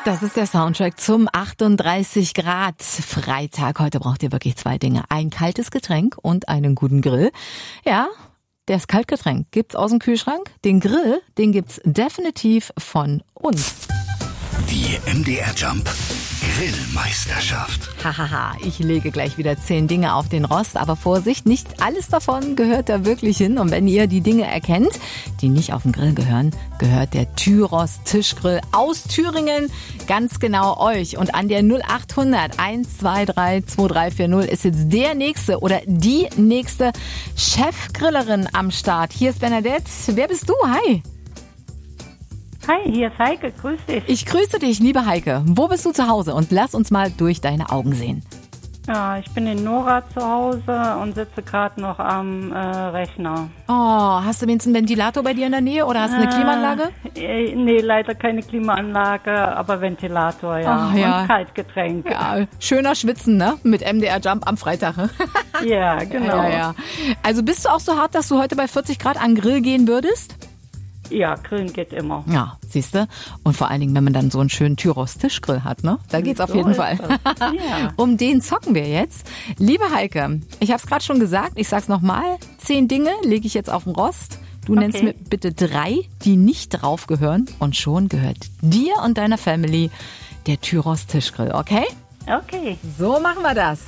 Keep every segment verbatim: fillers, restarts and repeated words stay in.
Das ist der Soundtrack zum achtunddreißig Grad Freitag. Heute braucht ihr wirklich zwei Dinge. Ein kaltes Getränk und einen guten Grill. Ja, das Kaltgetränk gibt's aus dem Kühlschrank. Den Grill, den gibt's definitiv von uns. Die M D R Jump Grillmeisterschaft. Hahaha, ich lege gleich wieder zehn Dinge auf den Rost, aber Vorsicht, nicht alles davon gehört da wirklich hin. Und wenn ihr die Dinge erkennt, die nicht auf den Grill gehören, gehört der Tyros Tischgrill aus Thüringen ganz genau euch. Und an der null acht hundert eins zwei drei zwei drei vier null ist jetzt der nächste oder die nächste Chefgrillerin am Start. Hier ist Bernadette. Wer bist du? Hi. Hi, hier ist Heike, grüß dich. Ich grüße dich, liebe Heike. Wo bist du zu Hause? Und lass uns mal durch deine Augen sehen. Ja, ich bin in Nora zu Hause und sitze gerade noch am äh, Rechner. Oh, hast du wenigstens einen Ventilator bei dir in der Nähe oder hast du eine Klimaanlage? Äh, nee, leider keine Klimaanlage, aber Ventilator, ja. Ach, ja. Und Kaltgetränk. Ja, schöner Schwitzen, ne? Mit M D R Jump am Freitag. Ja, genau. Ja, ja. Also bist du auch so hart, dass du heute bei vierzig Grad an den Grill gehen würdest? Ja, Grillen geht immer. Ja, siehst du. Und vor allen Dingen, wenn man dann so einen schönen Tyros Tischgrill hat, ne? Da geht's auf So jeden ist Fall. Ja. Um den zocken wir jetzt. Liebe Heike, ich habe es gerade schon gesagt, ich sag's nochmal. Zehn Dinge lege ich jetzt auf den Rost. Du Okay. nennst mir bitte drei, die nicht drauf gehören. Und schon gehört dir und deiner Family der Tyros Tischgrill, okay? Okay. So machen wir das.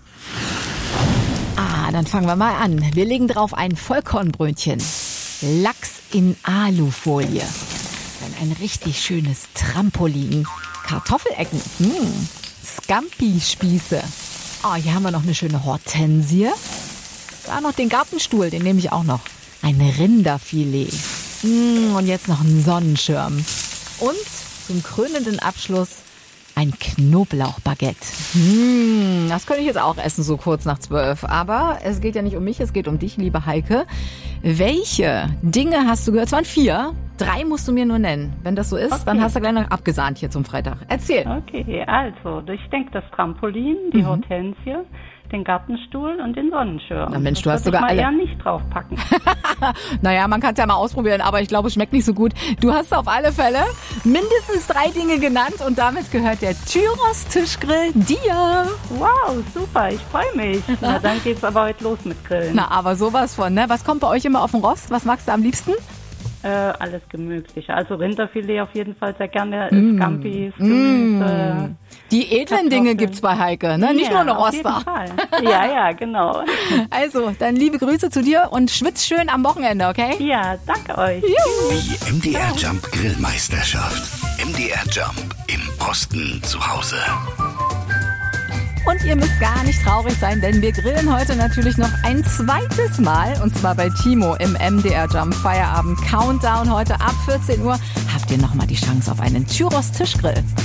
Ah, dann fangen wir mal an. Wir legen drauf ein Vollkornbrötchen. Lachs in Alufolie. Dann ein richtig schönes Trampolin. Kartoffelecken. Hm. Scampi-Spieße. Oh, hier haben wir noch eine schöne Hortensie. Da noch den Gartenstuhl, den nehme ich auch noch. Ein Rinderfilet. Hm, und jetzt noch ein Sonnenschirm. Und zum krönenden Abschluss ein Knoblauchbaguette. Hm, das könnte ich jetzt auch essen, so kurz nach zwölf. Aber es geht ja nicht um mich, es geht um dich, liebe Heike. Welche Dinge hast du gehört? Es waren vier. Drei musst du mir nur nennen. Wenn das so ist, Okay. dann hast du gleich noch abgesahnt hier zum Freitag. Erzähl. Okay, also, ich denke das Trampolin, die Mhm. Hortensie, den Gartenstuhl und den Sonnenschirm. Na Mensch, du das hast würde sogar ich mal alle. eher nicht draufpacken. Naja, man kann es ja mal ausprobieren, aber ich glaube, es schmeckt nicht so gut. Du hast auf alle Fälle mindestens drei Dinge genannt und damit gehört der Tyros Tischgrill dir. Wow, super, ich freue mich. Na, dann geht's aber heute los mit Grillen. Na, aber sowas von, ne? Was kommt bei euch immer auf den Rost? Was magst du am liebsten? Äh, alles Gemütliche. Also Rinderfilet auf jeden Fall sehr gerne, mm. Scampis, Gemüse. Die edlen Kartoffeln. Dinge gibt's bei Heike, ne? Nicht ja, nur eine auf jeden Roster. Fall. Ja, ja, genau. Also, dann liebe Grüße zu dir und schwitz schön am Wochenende, okay? Ja, danke euch. Die M D R Jump Grillmeisterschaft. M D R Jump im Osten zu Hause. Und ihr müsst gar nicht traurig sein, denn wir grillen heute natürlich noch ein zweites Mal. Und zwar bei Timo im M D R Jump Feierabend Countdown. Heute ab vierzehn Uhr habt ihr nochmal die Chance auf einen Tyros Tischgrill.